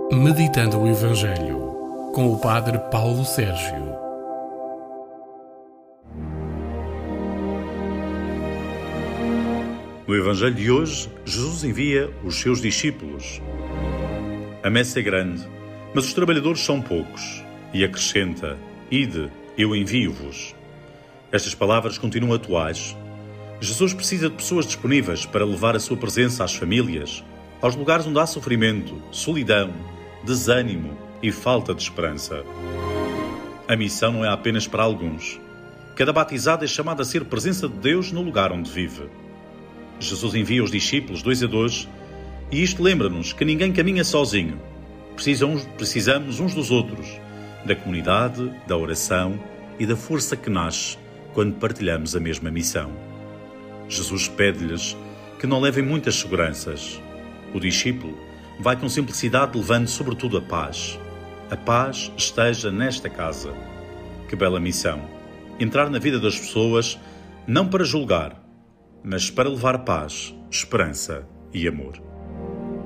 Meditando o Evangelho, com o Padre Paulo Sérgio. No Evangelho de hoje, Jesus envia os seus discípulos. A messe é grande, mas os trabalhadores são poucos. E acrescenta: Ide, eu envio-vos. Estas palavras continuam atuais. Jesus precisa de pessoas disponíveis para levar a sua presença às famílias, aos lugares onde há sofrimento, solidão, desânimo e falta de esperança. A missão não é apenas para alguns. Cada batizado é chamado a ser presença de Deus no lugar onde vive. Jesus envia os discípulos 2 a 2 e isto lembra-nos que ninguém caminha sozinho. Precisamos uns dos outros, da comunidade, da oração e da força que nasce quando partilhamos a mesma missão. Jesus pede-lhes que não levem muitas seguranças. O discípulo vai com simplicidade levando sobretudo a paz. A paz esteja nesta casa. Que bela missão! Entrar na vida das pessoas não para julgar, mas para levar paz, esperança e amor.